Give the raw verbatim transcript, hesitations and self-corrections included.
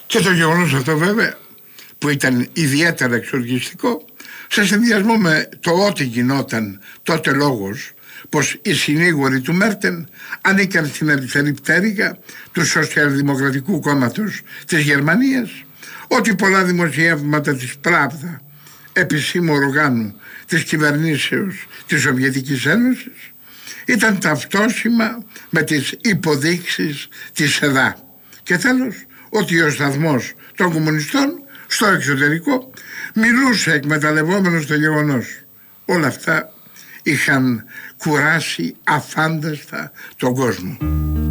Και το γεγονός αυτό βέβαια, που ήταν ιδιαίτερα εξοργιστικό, σε συνδυασμό με το ότι γινόταν τότε λόγος πως οι συνήγοροι του Μέρτεν ανήκαν στην αριστερή πτέρυγα του Σοσιαλδημοκρατικού Κόμματος της Γερμανίας, ότι πολλά δημοσιεύματα της Pravda, επισήμου οργάνου της κυβερνήσεως της Σοβιετικής Ένωσης, ήταν ταυτόσιμα με τις υποδείξεις της ΕΔΑ. Και τέλος, ότι ο σταθμός των κομμουνιστών στο εξωτερικό μιλούσε εκμεταλλευόμενος το γεγονός. Όλα αυτά είχαν κουράσει αφάνταστα τον κόσμο.